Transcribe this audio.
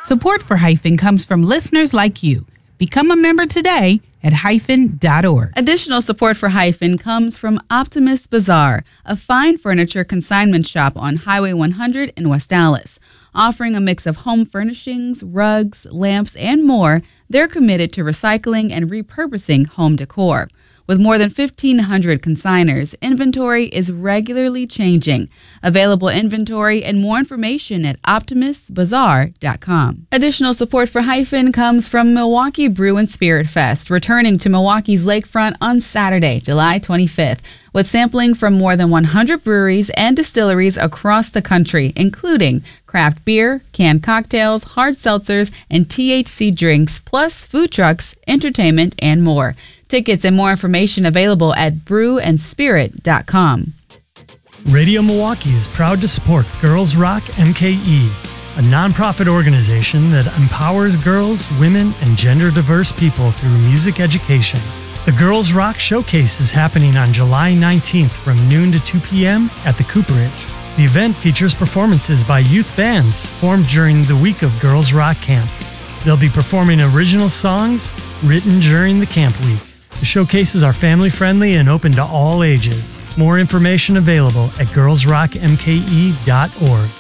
Support for Hyphen comes from listeners like you. Become a member today at hyphen.org. Additional support for Hyphen comes from Optimus Bazaar, a fine furniture consignment shop on Highway 100 in West Dallas. Offering a mix of home furnishings, rugs, lamps, and more, they're committed to recycling and repurposing home decor. With more than 1,500 consigners, inventory is regularly changing. Available inventory and more information at optimusbazaar.com. Additional support for Hyphen comes from Milwaukee Brew and Spirit Fest, returning to Milwaukee's lakefront on Saturday, July 25th, with sampling from more than 100 breweries and distilleries across the country, including craft beer, canned cocktails, hard seltzers, and THC drinks, plus food trucks, entertainment, and more. Tickets and more information available at brewandspirit.com. Radio Milwaukee is proud to support Girls Rock MKE, a nonprofit organization that empowers girls, women, and gender-diverse people through music education. The Girls Rock Showcase is happening on July 19th from noon to 2 p.m. at the Cooperage. The event features performances by youth bands formed during the week of Girls Rock Camp. They'll be performing original songs written during the camp week. The showcases are family-friendly and open to all ages. More information available at girlsrockmke.org.